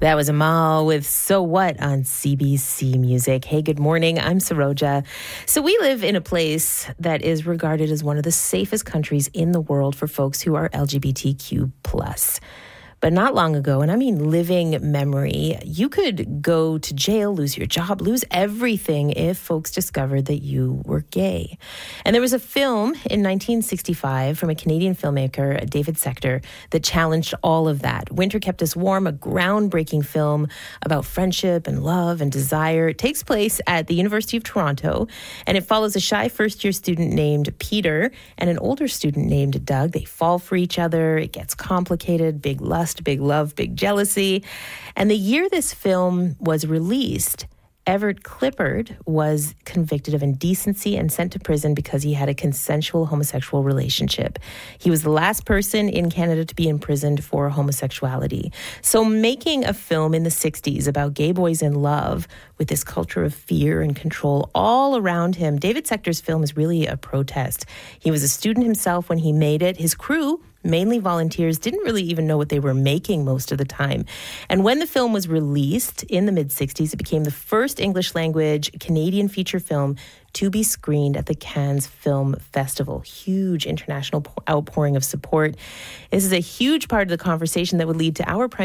That was Amal with So What on CBC Music. Hey, good morning. I'm Saroja. So we live in a place that is regarded as one of the safest countries in the world for folks who are LGBTQ+. But not long ago, and I mean living memory, you could go to jail, lose your job, lose everything if folks discovered that you were gay. And there was a film in 1965 from a Canadian filmmaker, David Sector, that challenged all of that. Winter Kept Us Warm, a groundbreaking film about friendship and love and desire. It takes place at the University of Toronto, and it follows a shy first-year student named Peter and an older student named Doug. They fall for each other. It gets complicated, big lust, big love, big jealousy. And the year this film was released, Everett Clippard was convicted of indecency and sent to prison because he had a consensual homosexual relationship. He was the last person in Canada to be imprisoned for homosexuality. So making a film in the 60s about gay boys in love with this culture of fear and control all around him, David Sector's film is really a protest. He was a student himself when he made it. His crew, mainly volunteers, didn't really even know what they were making most of the time. And when the film was released in the mid-60s, it became the first English-language Canadian feature film to be screened at the Cannes Film Festival. Huge international outpouring of support. This is a huge part of the conversation that would lead to our